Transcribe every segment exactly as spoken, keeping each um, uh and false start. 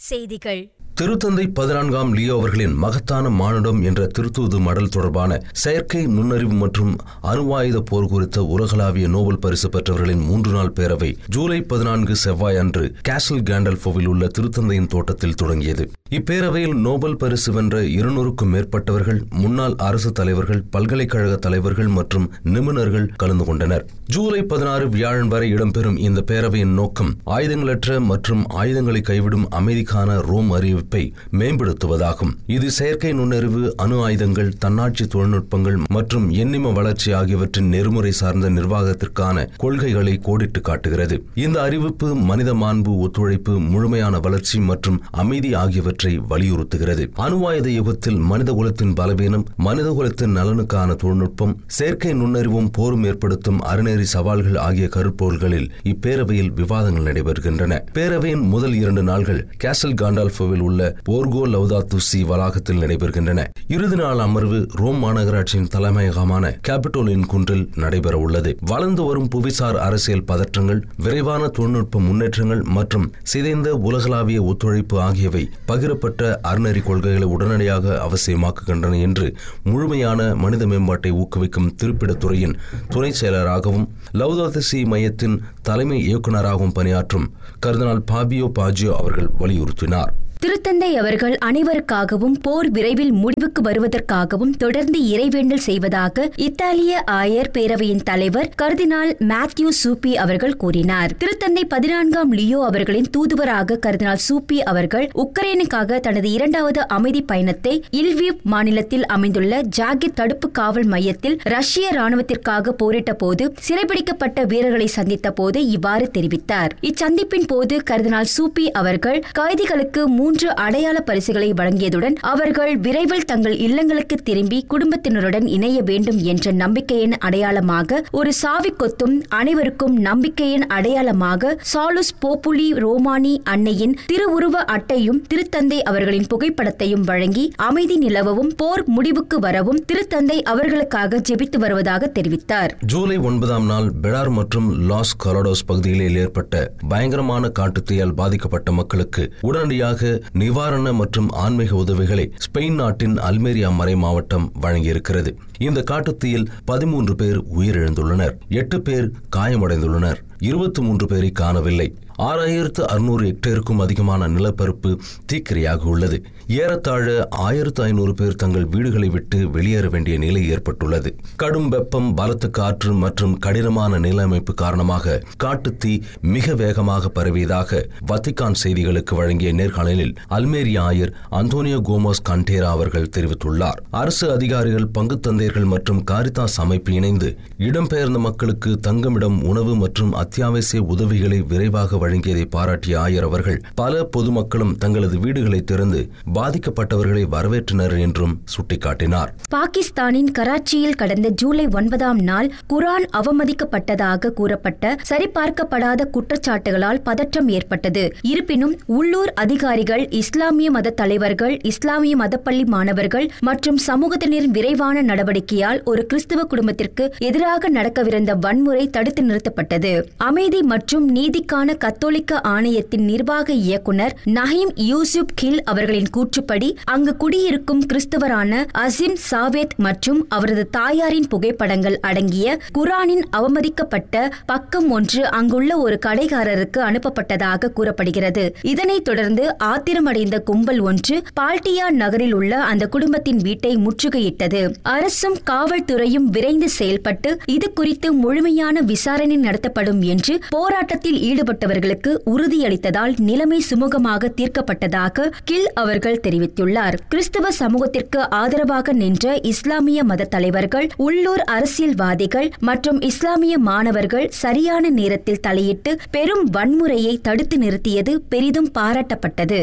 செய்திகள். திருத்தந்தை பதினான்காம் லியோ அவர்களின் மகத்தான மானுடம் என்ற திருத்தூது மடல் தொடர்பான செயற்கை நுண்ணறிவு மற்றும் அணுவாயுத போர் குறித்த உலகளாவிய நோபல் பரிசு பெற்றவர்களின் மூன்று நாள் பேரவை ஜூலை பதினான்கு செவ்வாய் அன்று கேசல் கேண்டல்ஃபோவில் உள்ள திருத்தந்தையின் தோட்டத்தில் தொடங்கியது. இப்பேரவையில் நோபல் பரிசு வென்ற இருநூறுக்கும் மேற்பட்டவர்கள், முன்னாள் அரசு தலைவர்கள், பல்கலைக்கழக தலைவர்கள் மற்றும் நிபுணர்கள் கலந்து கொண்டனர். ஜூலை பதினாறு வியாழன் வரை இடம்பெறும் இந்த பேரவையின் நோக்கம் ஆயுதங்களற்ற மற்றும் ஆயுதங்களை கைவிடும் அமைதிக்கான ரோம் அறிவிப்பை மேம்படுத்துவதாகும். இது செயற்கை நுண்ணறிவு, அணு ஆயுதங்கள், தன்னாட்சி தொழில்நுட்பங்கள் மற்றும் எண்ணிம வளர்ச்சி ஆகியவற்றின் நெறிமுறை சார்ந்த நிர்வாகத்திற்கான கொள்கைகளை கோடிட்டு காட்டுகிறது. இந்த அறிவிப்பு மனித மாண்பு, ஒத்துழைப்பு, முழுமையான வளர்ச்சி மற்றும் அமைதி ஆகியவற்றை வலியுறுத்துகிறது. அணுவாயுத யுகத்தில் மனித குலத்தின் பலவீனம், மனித குலத்தின் நலனுக்கான தொழில்நுட்பம், செயற்கை நுண்ணறிவும் போரும் ஏற்படுத்தும் அறநெறி சவால்கள் ஆகிய கருப்பொருள்களில் இப்பேரவையில் விவாதங்கள் நடைபெறுகின்றன. பேரவையின் முதல் இரண்டு நாள்கள் கேசல் காண்டால்ஃபோவில் உள்ள போர்கோ லவுதாத்து சி வளாகத்தில் நடைபெறுகின்றன. இறுதி நாள் அமர்வு ரோம் மாநகராட்சியின் தலைமையகமான கேபிட்டோலின் குன்றில் நடைபெற உள்ளது. வளர்ந்து வரும் புவிசார் அரசியல் பதற்றங்கள், விரைவான தொழில்நுட்ப முன்னேற்றங்கள் மற்றும் சிதைந்த உலகளாவிய ஒத்துழைப்பு ஆகியவை பகிரப்பட்ட அறநெறி கொள்கைகளை உடனடியாக அவசியமாக்குகின்றன என்று முழுமையான மனித மேம்பாட்டை ஊக்குவிக்கும் திருப்பிடத்துறையின் துணை செயலராகவும் லவுதாத்து சி மையத்தின் தலைமை இயக்குநராகவும் பணியாற்றும் கர்தினால் பாபியோ பாஜியோ அவர்கள் வலியுறுத்தினார். திருத்தந்தை அவர்கள் அனைவருக்காகவும் போர் விரைவில் முடிவுக்கு வருவதற்காகவும் தொடர்ந்து இறைவேண்டல் செய்வதாக இத்தாலிய ஆயர் பேரவையின் தலைவர் கர்தினால் மேத்யூ சூப்பி அவர்கள் கூறினார். திருத்தந்தை பதினான்காம் லியோ அவர்களின் தூதுவராக கர்தினால் சூப்பி அவர்கள் உக்ரைனுக்காக தனது இரண்டாவது அமைதி பயணத்தை இல்விவ் மாநிலத்தில் அமைந்துள்ள ஜாகிர் தடுப்பு காவல் மையத்தில் ரஷ்ய ராணுவத்திற்காக போரிட்ட போது சிறைபிடிக்கப்பட்ட வீரர்களை சந்தித்த போது இவ்வாறு தெரிவித்தார். இச்சந்திப்பின் போது கர்தினால் சூப்பி அவர்கள் கைதிகளுக்கு மூன்று அடையாள பரிசுகளை வழங்கியதுடன் அவர்கள் விரைவில் தங்கள் இல்லங்களுக்கு திரும்பி குடும்பத்தினருடன் இணைய வேண்டும் என்ற நம்பிக்கையின் அடையாளமாக ஒரு சாவி கொத்தும் அனைவருக்கும் நம்பிக்கையின் அடையாளமாக சாலுஸ் போப்புலி ரோமானி அன்னையின் திருவுருவ அட்டையும் திருத்தந்தை அவர்களின் புகைப்படத்தையும் வழங்கி அமைதி நிலவவும் போர் முடிவுக்கு வரவும் திருத்தந்தை அவர்களுக்காக ஜெபித்து வருவதாக தெரிவித்தார். ஜூலை ஒன்பதாம் நாள் பெடார் மற்றும் லாஸ் கொலடோஸ் பகுதிகளில் ஏற்பட்ட பயங்கரமான காட்டுத்தீயால் பாதிக்கப்பட்ட மக்களுக்கு உடனடியாக நிவாரண மற்றும் ஆன்மீக உதவிகளை ஸ்பெயின் நாட்டின் அல்மெரியா மறை மாவட்டம் வழங்கியிருக்கிறது. இந்த காட்டுத்தீயில் பதிமூன்று பேர் உயிரிழந்துள்ளனர், எட்டு பேர் காயமடைந்துள்ளனர், இருபத்தி மூன்று பேரை காணவில்லை. ஆறாயிரத்து அறுநூறு ஹெக்டேருக்கும் அதிகமான நிலப்பரப்பு தீக்கிரையாக உள்ளது. ஏறத்தாழ ஆயிரத்து ஐநூறு பேர் தங்கள் வீடுகளை விட்டு வெளியேற வேண்டிய நிலை ஏற்பட்டுள்ளது. கடும் வெப்பம், பலத்த காற்று மற்றும் கடினமான நில அமைப்பு காரணமாக காட்டுத்தீ மிக வேகமாக பரவியதாக வத்திக்கான் செய்திகளுக்கு வழங்கிய நேர்காணலில் அல்மேரியா ஆயர் அந்தோனியோ கோமஸ் கண்டேரா அவர்கள் தெரிவித்துள்ளார். அரசு அதிகாரிகள், பங்கு தந்தையர்கள் மற்றும் காரிதாஸ் அமைப்பு இணைந்து இடம்பெயர்ந்த மக்களுக்கு தங்குமிடம், உணவு மற்றும் அத்தியாவசிய உதவிகளை விரைவாக வழங்கியதை பாராட்டிய ஆயர் அவர்கள் பல பொதுமக்களும் தங்களது வீடுகளை திறந்து பாதிக்கப்பட்டவர்களை வரவேற்றனர் என்றும் சுட்டிக்காட்டினார். பாகிஸ்தானின் கராச்சியில் கடந்த ஜூலை ஒன்பதாம் நாள் குரான் அவமதிக்கப்பட்டதாக கூறப்பட்ட சரிபார்க்கப்படாத குற்றச்சாட்டுகளால் பதற்றம் ஏற்பட்டது. இருப்பினும் உள்ளூர் அதிகாரிகள், இஸ்லாமிய மத தலைவர்கள், இஸ்லாமிய மதப்பள்ளி மாணவர்கள் மற்றும் சமூகத்தினரின் விரைவான நடவடிக்கையால் ஒரு கிறிஸ்தவ குடும்பத்திற்கு எதிராக நடக்கவிருந்த வன்முறை தடுத்து நிறுத்தப்பட்டது. அமைதி மற்றும் நீதிக்கான கத்தோலிக்க ஆணையத்தின் நிர்வாக இயக்குனர் நஹீம் யூசுப் கில் அவர்களின் கூற்றுப்படி அங்கு குடியிருக்கும் கிறிஸ்தவரான அசிம் சாவேத் மற்றும் அவரது தாயாரின் புகைப்படங்கள் அடங்கிய குரானின் அவமதிக்கப்பட்ட பக்கம் ஒன்று அங்குள்ள ஒரு கடைக்காரருக்கு அனுப்பப்பட்டதாக கூறப்படுகிறது. இதனைத் தொடர்ந்து ஆத்திரமடைந்த கும்பல் ஒன்று பால்டியா நகரில் உள்ள அந்த குடும்பத்தின் வீட்டை முற்றுகையிட்டது. அரசும் காவல்துறையும் விரைந்து செயல்பட்டு இது குறித்து முழுமையான விசாரணை நடத்தப்படும் என்று போராட்டத்தில் ஈடுபட்டவர்களுக்கு உறுதியளித்ததால் நிலைமை சுமூகமாக தீர்க்கப்பட்டதாக கில் அவர்கள் தெரிவித்துள்ளார். கிறிஸ்தவ சமூகத்திற்கு ஆதரவாக நின்ற இஸ்லாமிய மத தலைவர்கள், உள்ளூர் அரசியல்வாதிகள் மற்றும் இஸ்லாமிய மாணவர்கள் சரியான நேரத்தில் தலையிட்டு பெரும் வன்முறையை தடுத்து நிறுத்தியது பெரிதும் பாராட்டப்பட்டது.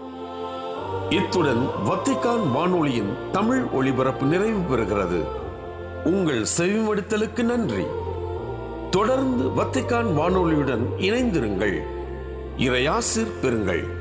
இத்துடன் வத்திக்கான் வானொலியின் தமிழ் ஒளிபரப்பு நிறைவு பெறுகிறது. உங்கள் செவிமடுத்தலுக்கு நன்றி. தொடர்ந்து வத்திக்கான் வானொலியுடன் இணைந்திருங்கள். இறையாசிர் பெறுங்கள்.